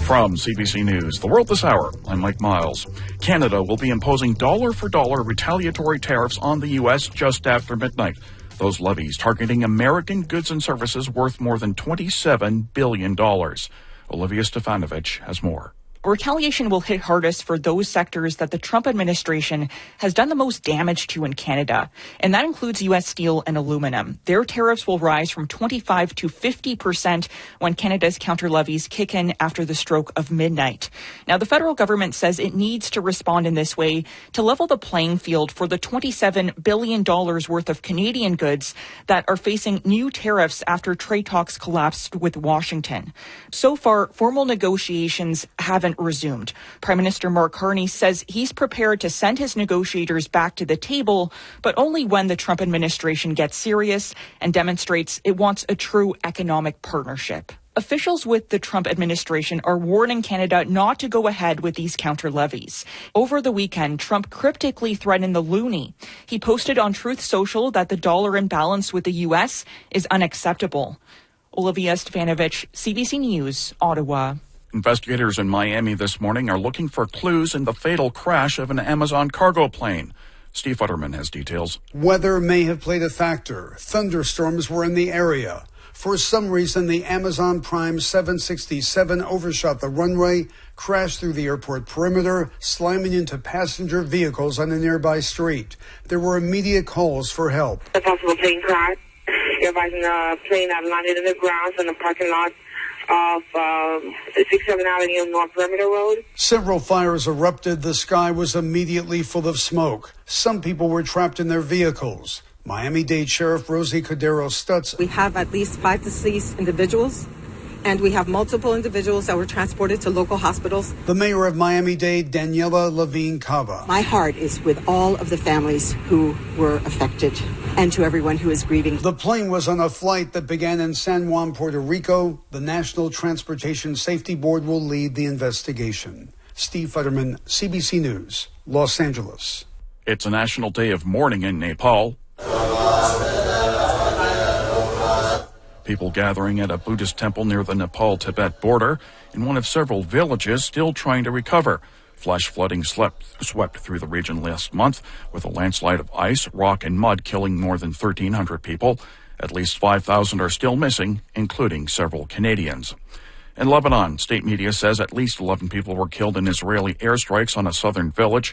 From CBC News, The World This Hour, I'm Mike Miles. Canada will be imposing dollar-for-dollar retaliatory tariffs on the U.S. just after midnight. Those levies targeting American goods and services worth more than $27 billion. Olivia Stefanovich has more. Retaliation will hit hardest for those sectors that the Trump administration has done the most damage to in Canada, and that includes U.S. steel and aluminum. Their tariffs will rise from 25% to 50% when Canada's counter levies kick in after the stroke of midnight. Now, the federal government says it needs to respond in this way to level the playing field for the $27 billion worth of Canadian goods that are facing new tariffs after trade talks collapsed with Washington. So far, formal negotiations haven't resumed. Prime Minister Mark Carney says he's prepared to send his negotiators back to the table, but only when the Trump administration gets serious and demonstrates it wants a true economic partnership. Officials with the Trump administration are warning Canada not to go ahead with these counter levies. Over the weekend, Trump cryptically threatened the loonie. He posted on Truth Social that the dollar imbalance with the U.S. is unacceptable. Olivia Stefanovich, CBC News, Ottawa. Investigators in Miami this morning are looking for clues in the fatal crash of an Amazon cargo plane. Steve Futterman has details. Weather may have played a factor. Thunderstorms were in the area. For some reason, the Amazon Prime 767 overshot the runway, crashed through the airport perimeter, slamming into passenger vehicles on a nearby street. There were immediate calls for help. A possible plane crash. You're advising a plane that landed in the ground in the parking lot of 67th Avenue North Perimeter Road. Several fires erupted. The sky was immediately full of smoke. Some people were trapped in their vehicles. Miami-Dade Sheriff Rosie Cordero Stutz. We have at least 5 deceased individuals, and we have multiple individuals that were transported to local hospitals. The mayor of Miami-Dade, Daniela Levine Cava. My heart is with all of the families who were affected and to everyone who is grieving. The plane was on a flight that began in San Juan, Puerto Rico. The National Transportation Safety Board will lead the investigation. Steve Futterman, CBC News, Los Angeles. It's a national day of mourning in Nepal. People gathering at a Buddhist temple near the Nepal-Tibet border in one of several villages still trying to recover. Flash flooding swept through the region last month with a landslide of ice, rock, and mud killing more than 1,300 people. At least 5,000 are still missing, including several Canadians. In Lebanon, state media says at least 11 people were killed in Israeli airstrikes on a southern village.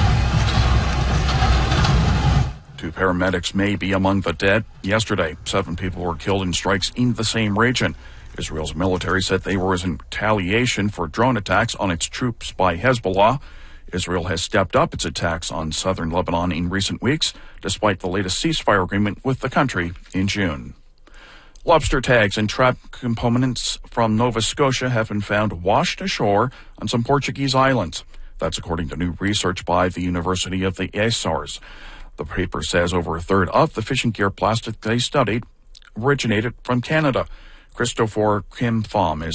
2 paramedics may be among the dead. Yesterday, 7 people were killed in strikes in the same region. Israel's military said they were in retaliation for drone attacks on its troops by Hezbollah. Israel has stepped up its attacks on southern Lebanon in recent weeks, despite the latest ceasefire agreement with the country in June. Lobster tags and trap components from Nova Scotia have been found washed ashore on some Portuguese islands. That's according to new research by the University of the Açores. The paper says over a third of the fishing gear plastic they studied originated from Canada. Christopher Kim Pham is